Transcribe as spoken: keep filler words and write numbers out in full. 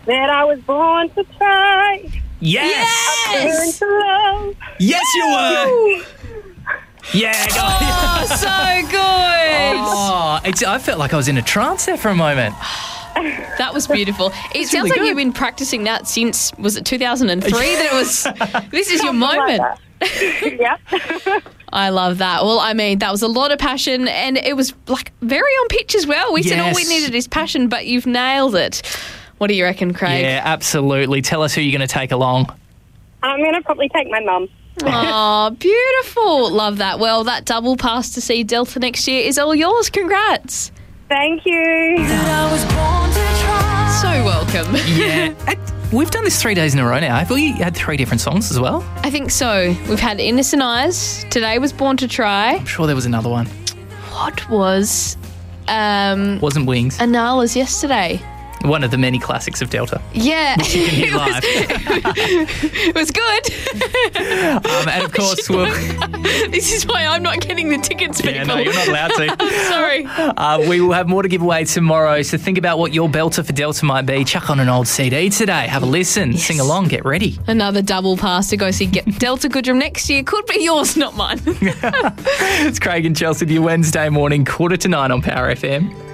that I was born to try. Yes! Learn to love. Yes, you were! Yeah, go on. Oh, so good. Oh, it's, I felt like I was in a trance there for a moment. That was beautiful. It sounds really like good. you've been practicing that since, was it two thousand three that it was, this is your moment. Yeah. I love that. Well, I mean, that was a lot of passion and it was like very on pitch as well. We said all we Yes. needed is passion, but you've nailed it. What do you reckon, Craig? Yeah, absolutely. Tell us who you're going to take along. I'm going to probably take my mum. Oh, beautiful. Love that. Well, that double pass to see Delta next year is all yours. Congrats. Thank you. So welcome. Yeah. And we've done this three days in a row now. Have we had three different songs as well? I think so. We've had Innocent Eyes. Today was Born to Try. I'm sure there was another one. What was um, Wasn't Wings. Anala's yesterday? One of the many classics of Delta. Yeah. You can hear it, was, live. it was good. Um, and of course, we'll... This is why I'm not getting the tickets, people. Yeah, no, you're not allowed to. Sorry. Uh, we will have more to give away tomorrow, so think about what your belter for Delta might be. Chuck on an old C D today. Have a listen. Yes. Sing along. Get ready. Another double pass to go see Get Delta Goodrum next year. Could be yours, not mine. It's Craig and Chelsea with your Wednesday morning, quarter to nine on Power F M.